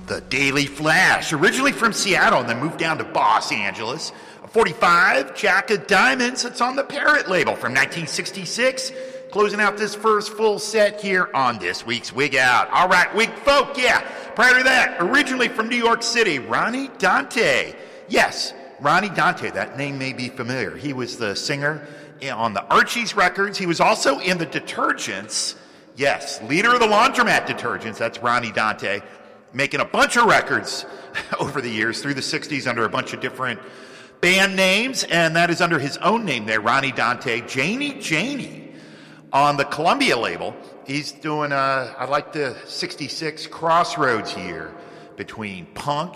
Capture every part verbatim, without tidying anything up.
The Daily Flash, originally from Seattle and then moved down to Los Angeles. A forty-five, Jack of Diamonds. It's on the Parrot label from nineteen sixty-six. Closing out this first full set here on this week's Wig Out. All right, Wig Folk, yeah. Prior to that, originally from New York City, Ronnie Dante. Yes, Ronnie Dante, that name may be familiar. He was the singer on the Archie's records. He was also in the Detergents. Yes, leader of the Laundromat Detergents. That's Ronnie Dante. Making a bunch of records over the years through the sixties under a bunch of different band names, and that is under his own name there, Ronnie Dante. Janie Janie on the Columbia label. He's doing, uh, I like the sixty-six crossroads here between punk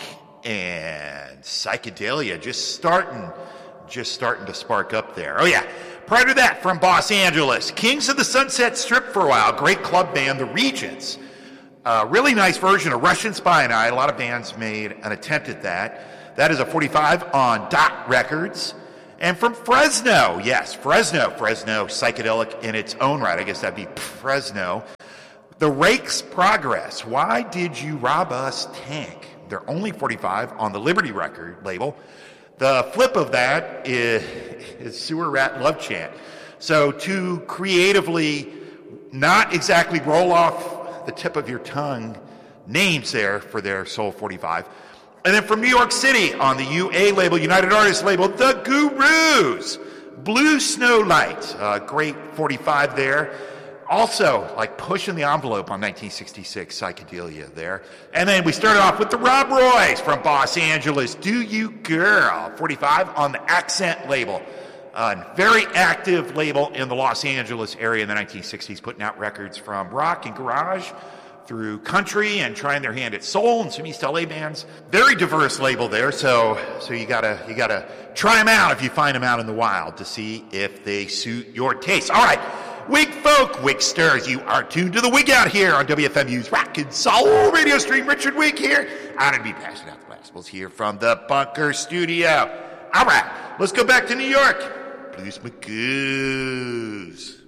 and psychedelia, just starting, just starting to spark up there. Oh yeah. Prior to that, from Los Angeles, Kings of the Sunset Strip for a while, great club band, the Regents. A uh, really nice version of Russian Spy and I. A lot of bands made an attempt at that. That is a forty-five on Dot Records. And from Fresno, yes, Fresno, Fresno, psychedelic in its own right. I guess that'd be Fresno. The Rake's Progress. Why Did You Rob Us, Tank? They're only forty-five on the Liberty record label. The flip of that is, is Sewer Rat Love Chant. So to creatively not exactly roll off the tip of your tongue names there for their Soul forty-five. And then from New York City on the U A label, United Artists label, The Gurus, Blue Snow Light, uh, great forty-five there. Also, like pushing the envelope on nineteen sixty-six psychedelia there. And then we started off with the Rob Roys from Los Angeles, Do You Girl, forty-five on the Accent label. A very active label in the Los Angeles area in the nineteen sixties, putting out records from rock and garage through country and trying their hand at soul and some East L A bands. Very diverse label there, so so you gotta you gotta try them out if you find them out in the wild to see if they suit your taste. All right, Wig Folk, Wigsters, you are tuned to the Wig Out here on W F M U's Rock and Soul radio stream. Richard Wig here. I'm gonna be passing out the Blastbles here from the Bunker Studio. All right, let's go back to New York. Produce McGoose.